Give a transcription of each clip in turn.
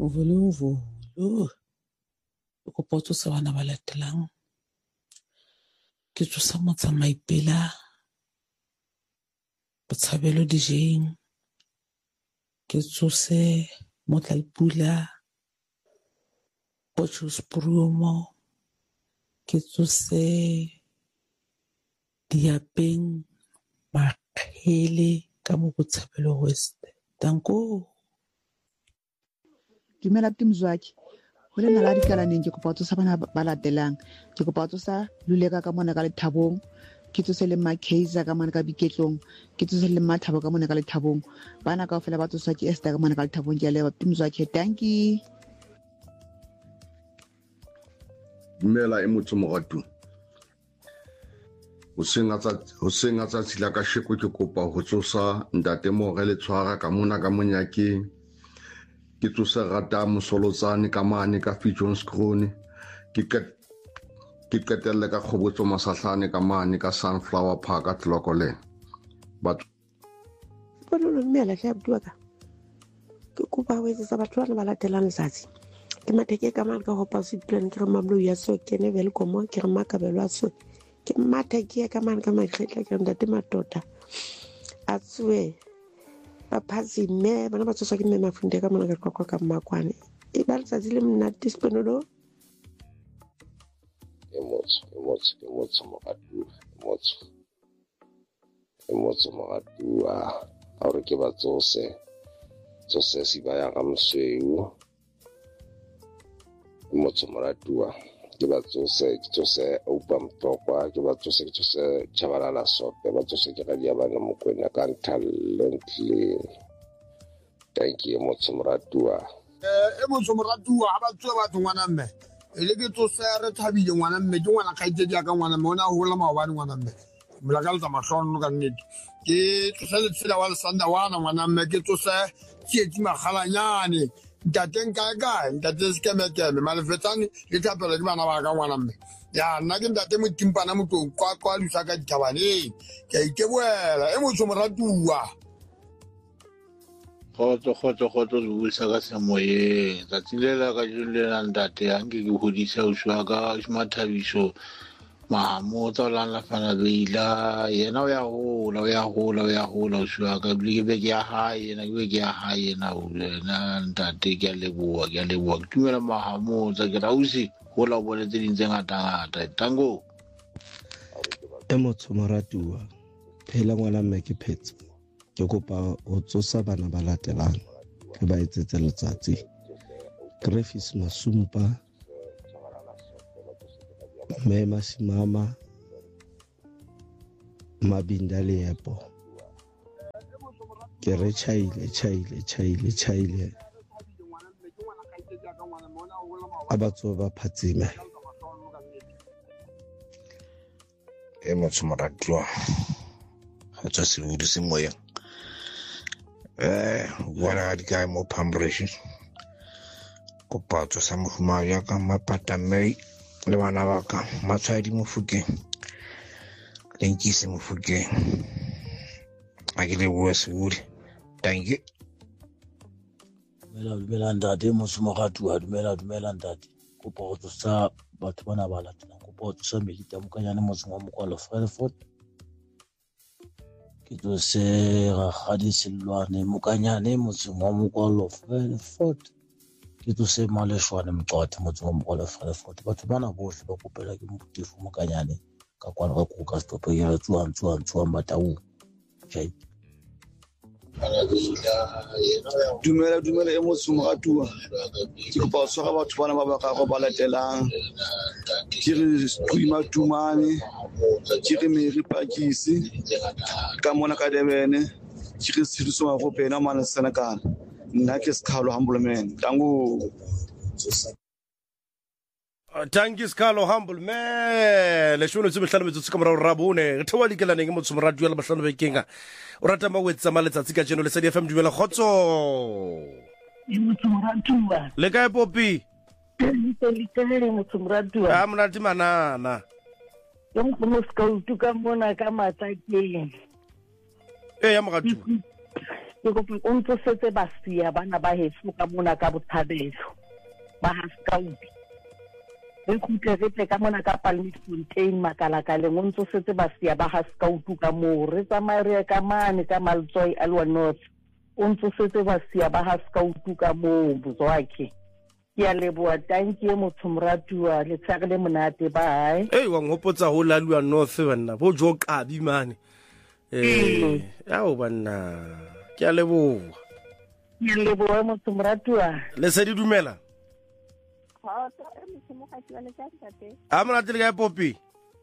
Volo. Ke kopa o tsosa bana ba latelang. Ke tsosa Motsamaipela, Botshabelo Dijeng. Ke tsose Motlalpula, Potchefstroom. Ke tsose Diapeng, Maqhele ka mo Botshabelo West. Danko. Dumela Timzwaki. Ho le nna la dikalaneng ke kopa o tsosa bana ba latelang. Ke kopa o tsosa Luleka ka mona ka Lethabong. Ke tsose le Makaiza ka mona ka Biketlong. Ke tsose le Mathabo ka mona ka Lethabong. Bana kaofela ba tsoswa ke Esther ka mona ka Lethabong. Ke a leboha Timzwaki. Thank you. Dumela motho moratu. Ho senga tsatsi la ka sheko ke kopa ho tsosa ntate More le Tshwara ka mona ka Monyakeng. Ke tsosa Rata Mosolotsane ka mane ka Fijohns Kroon. Ke qetelle ka Kgobotso Masahlane ka mane ka Sunflower Park ka Tlokolen. Batho Pololo mmela hle abduwa ka. Ke kopa ho etsetsa batho bana ba latelang letsatsi. Ke mateke ka mane ka hopa sitlen ke re mamlo ya so ke ne welcome ke re makabelo a so. Ke mateke ka mane ka makgetla ke ntate Matota. A tswe Papazi me bana ba tsosa ke me Mafunde ka mona ka kokwa ka Makwane. E ba letsatsi le mnate Sponolo. Emotso moratua ha re ke ba tsose si ba ya ga msweu. Emotso moratua ke ba tsose Oupa Mtokwa ke ba tsose Chabalala Sope ba tsose ke ga dia bana Mokwena ka Ntalentli. Thank you Emotso moratua. Emotso moratua ha ba tswe batho ngwana mme ele ke tsose re Thabile ngwana mme ke ngwana kgaitsedi ya ka ngwana mme ona ho la maobane ngwana mme mlakala tsa mahlono ka nnete ke tsose le tsela wa Lesanda wana ngwana mme ke tsose Tsietsi Makgalanyane ntateng ka ntate Skemekeme Malefetsane le Thapelo ke bana ba ka ngwana mme ya nna ke ntate Motimpana Motong kwa lusa ka Dithabaneng ke a ikeboela Emotso moratua. Khotso buisa ka semoyeng tsatsi le la ka julela ntate ha nke ke hodisa o shwa ka Mathabiso Mahamotsa la fana beila yena o ya hola o shwa ka bile ke be ke ya hae yena ke ya hae na o na ntate ke a leboha ke tumela Mahamotsa ke rausi hola o bole tse ding tse ngata tango. Emotso moratua phela ngwana mme ke phetso. Ke kopa o tsosa bana ba latelang ke ba etsetse letsatsi. Grefis Masumpa, Mme Masimama, Mabinda Leepo. Ke re chaile abatso ba phatsime. Emotso moratua ha tsa se budi se moya. Wala di ka mo pambrish ko patso sa mohuma ya ka Mapata Mei le bana ba ka Matshwadi Mofokeng Lenkisi Mofokeng a ke le bua se budi. Thank you. Dumela ntate Emotso moratua dumela ntate kopa go tsosa batho bana ba latelang kopa go tsosa Melita Mokanyane motseng wa Mokwalo Vredefort. Ke tsose Rakgadi Silwane Mokanyane motseng wa Mokwalo Vredefort. Ke tsose Maleshwane Mqwatha motseng wa Mokwalo Vredefort. Batho bana bohle ba kopela ke Motifu Mokanyane ka kwana ka Kruger Stop ya tsuwa Matau. Dumela Emotso moratua ke kopa o tshwara batho bana ba baka ba latelang ke re Twima Tumane ke re Mary Pakisi ka mona ka Durban ke re Tshidiso Magopena mana Senegal nna ke Sikhalo Humble Man tango. Thank you Sikhalo Humble Man le shono tse behlano metso ka mora rabone re thoba dikelaneng Emotso moratua le bahlano ba kenga o rata ma wetsa maletsatsi ka jeno le sa di FM dumela khotso Emotso moratua le kae Popi Emotso moratua a monate manana yo mo ska utuka mona ka Matlakeng ya moratua ke kopa o ntsosetse basia bana ba heso ka mona ka Bothabelo ba ha Scout re khutle re tle ka mona ka Palmfontein Makalakaleng o ntsosetse basia ba ha Scout ka moo re tsamaye re ka mane ka Maltsoi Alwa North o ntsosetse basia ba ha Scout ka moo Bozwakhe ke a leboa tanki e motho moratuwa le tsagile monate bye wa ngopotsa ho Alwa North banna bo jo kabi mane banna ke a leboa motho moratuwa le se di dumela a monate le ka Popi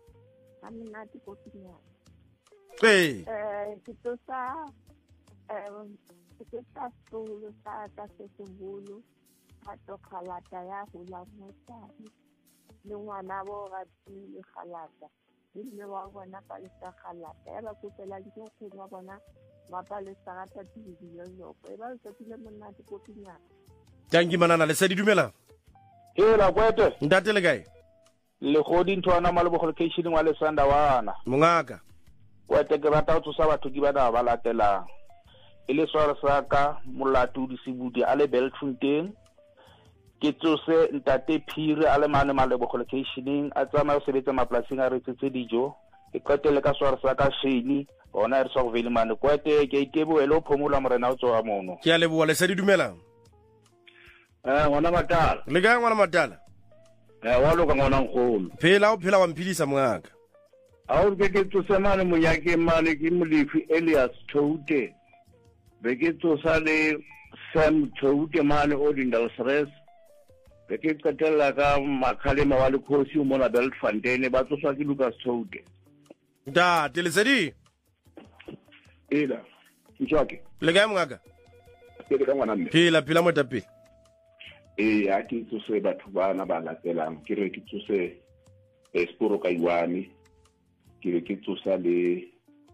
hato khalata ya hula motari le ngwana bo ratile khalata le wa bona pa le khalata ya ba kopela di go wa bona ba pa le sarata dibiyo yopo e ba se tile monate Kopinyana tanki manana le se di dumela la kwete ntate le kae le godi ntwana malebo location wa le sanda wana mongaka kwete ke rata go tsosa batho di bana ba latelang ile swara saka molatu di sibudi ale Beltfontein ke tsose ntate Phiri a le mane malebo locationing a tsama go sebetsa maplasing a re tsetse dijo ke qetele ka swara saka Sheni ona re so vele mane kwete ke itebo elo phomula morena o tsoa mono ke a leboa le se di dumela ngwana Matala le ka ngwana Matala wa lo ka ngwana ngolo phela o phela wa mphilisa mongaka a o ke tsose mane monyake mane ke Molefi Elias Thoute be ke tsosa le Sam Thoute mane o Dindalsres be ke qetella ka Makhalema wa Lekhosi o mona Beltfontein ba tsoswa ke Lucas Thoute le se di ela ntshwake le ka mongaka ke ka ngwana mme phela motapele a ke tsose batho bana ba latelang ke re ke tsose Esporo ka Iwane ke re ke tsosa le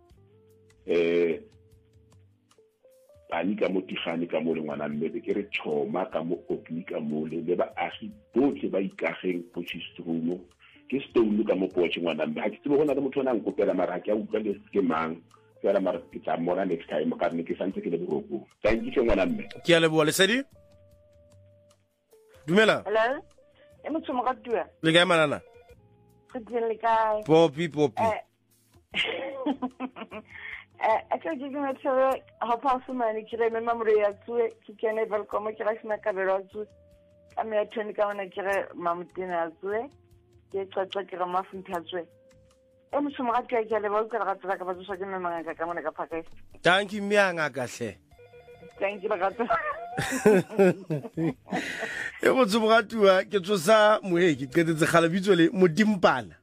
ka mo Tigane ka mo le ngwana mme ke re Choma ka mo Okni ka mo le ba agi botle ba ikageng Potchefstroom ke Stone ka mo Potche ngwana mme ha ke tsebe gona le motho nang kopela mara ke a utlwa le ke mang fela mara ke tla mona next time ka rene ke santse ke le boroko thank you ngwana mme ke a leboa le sedi dumela hello e motho mo ka tua le ka manana ke le kae Popi actually ke me tsere ha pasu mane ke le memory ya tsue ke kene velkomo ke rasina ka belo tsue ka me ya tshweni ka ona ke re mamutina tsue ke tsatsa ke ga mafunta tsue e motho mo ka tua ke le ba utlwa ga tsaka ba tswa ke mmanga ka mona ka phakase thank you mianga kahle thank you bagato e motho mo ka tua ke tsosa moeki ke tsetse khala bitso le Modimpana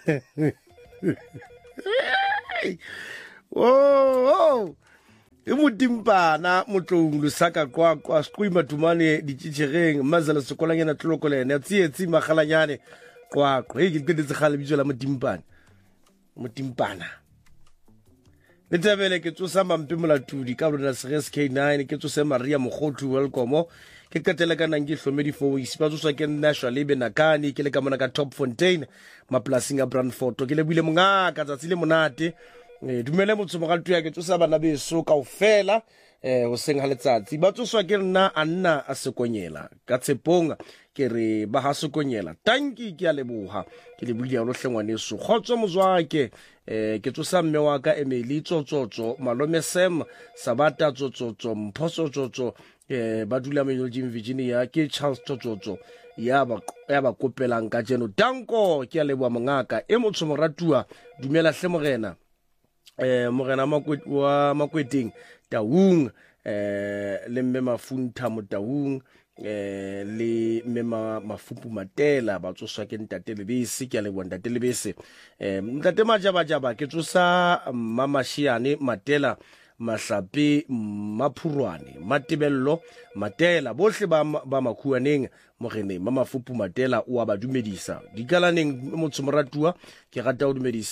e Modimpana motlong lusaka kwa sqoima tumane ditshitshegeng mazala sekolanyana tlokolene tsietsi magalanyane kwa ke tsetse khala bitso la Modimpana le tabele ke tsosa mampe molatudi ka rona Seres K9 ke tsose Maria Mogothu welcome ke katela ka nang ke hlomedi fo isipa tsoswa ke National Libe Nakani ke le ka mona ka Top Fontaine maplasing a Brandfort ke le buile mongaka tsatsi le monate dumele motho mo ga tuya ke tsosa bana beso kaofela go seng ha letsatsi ba tsoswa ke nna Anna a sekonyela ka Tshepong ke re ba ha sekonyela tanki ke a leboha ke le buile lo hlengwaneso khotso mozwake ke tsosa mme wa ka Emily Tsotsotso Malome Sam Sabata Tsotsotso Mphoso Tsotso ba dula Menyojing Virginia ke Charles Tsotsotso ya ba kopelang ka jeno danko ke a leboa mongaka e motho moratua dumela hle morena morena wa Makweting Taung le mme Mafunta mo Taung le mema Mafupu Matela ba tsoswa ke ntate Lebese ke a leboa ntate Lebese ntate Majaba ke tsosa Mama Shiane Matela Mahlapi Maphurwane Matebello Matela bohle ba makhuaneng morene Mama Fupu Matela o ba dumedisa dikalaneng motho moratua ke rata o dumedisa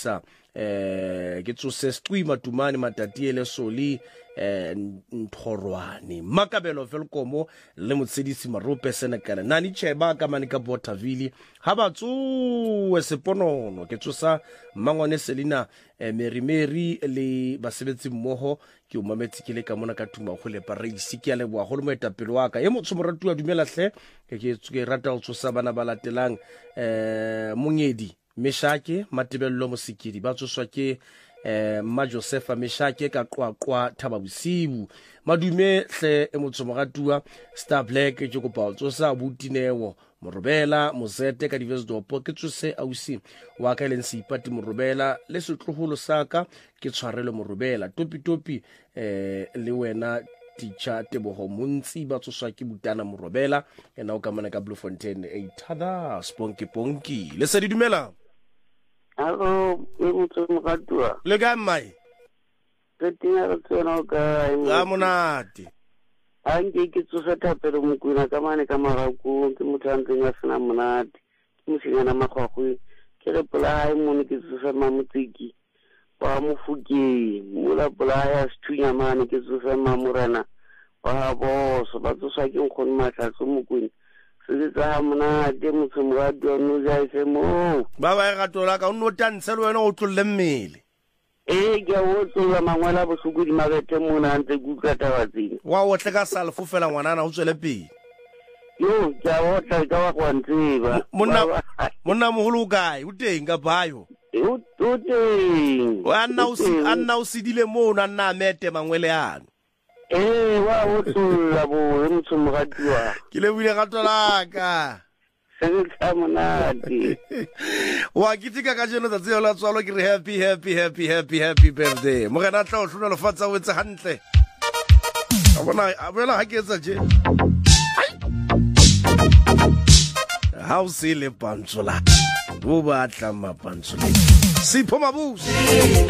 ke tsose Stui Matumane Matatiele Soli Nthorwane Makabelo Velkomo le motsedisi Marope Senekale Nani Cheba ka mane ka Botaville ha batso seponono ke tsosa Mangwane Selina Mary le basebetsi mmoho ke o mametse ke le ka mona ka tuma go le Paris ke ya le bua go le moetapele wa ka e motho moratu a dumela hle ke rata go tsosa bana ba latelang Mongedi Meshake Matebello Mosikidi ba tsoswa ke Ma Josefa Meshake ka qwaqwa Thababosibu madume hle e motho moratua Star Black ke kopa tsosa Butinewo Morobela Mozete ka Diversdorp ke tsose ausi wa ka leng Seipati Morobela le setloholo saka ke tshwarele Morobela topi le wena teacher Tebogo Montsi ba tsoswa ke Butana Morobela ena o ka mana ka Bloemfontein ithada Sponky le se di dumela. Hello, motho moratua. Le ka mai? Ke tina re tsena ka ga monate. A ke tsosa thapelo Mokwena ka mane ka Marako ke motho a ntseng a sena monate ke mosinyana Magwagwe ke le pola mone ke tsosa Mamotsiki wa Mofokeng mola pola ya Sethunya mane ke tsosa Mamorana wa Boso ba tsosa ke nkgone Mahlatso Mokwena se tsa monate motho moratua no ja se mo ba ba ga tola ka o no tantshe le wena o tlolle mmele. Ke o tsola mangwala bosuku di mabete mona ntse gutla tabatsing wa o tle ka salfo fela ngwanana o tswele pele yo ke o tla ka wa kwantseba monna moholo gae o teng ka bayo o teng wa anna o sidile mo na nna mete mangwele ana wa o tsola bo motho moratua ke le bile ga tola ka wa kitika ka jeno tsa tsela tswalo ke re happy birthday mo gena tla o hlona le fatsa o etse hantle a bona ha ke etsa je ha o se le pantsola bo batla mapantsola Sipho Mabusi